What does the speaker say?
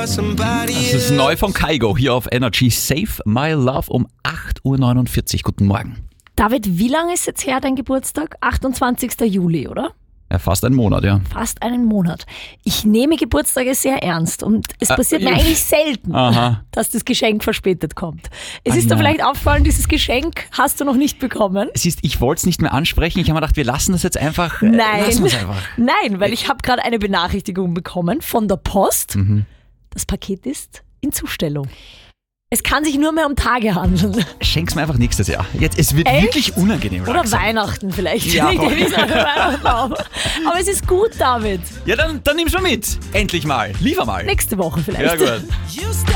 Das ist neu von Kygo hier auf Energy. Save My Love um 8.49 Uhr. Guten Morgen. David, wie lange ist jetzt her dein Geburtstag? 28. Juli, oder? Ja, fast einen Monat, ja. Fast einen Monat. Ich nehme Geburtstage sehr ernst und es passiert mir eigentlich selten, dass das Geschenk verspätet kommt. Es ist dir vielleicht aufgefallen, dieses Geschenk hast du noch nicht bekommen. Siehst, ich wollte es nicht mehr ansprechen. Ich habe mir gedacht, wir lassen das jetzt einfach. Nein, lassen wir's einfach. Nein, weil ich habe gerade eine Benachrichtigung bekommen von der Post. Das Paket ist in Zustellung. Es kann sich nur mehr um Tage handeln. Schenk's mir einfach nächstes Jahr. Jetzt, es wird wirklich unangenehm. Oder langsam. Weihnachten vielleicht. Ja, Ich weiß nicht, Weihnachten auch. Aber es ist gut, David. Ja, dann nimm's mal mit. Endlich mal. Liefer mal. Nächste Woche vielleicht. Ja, gut.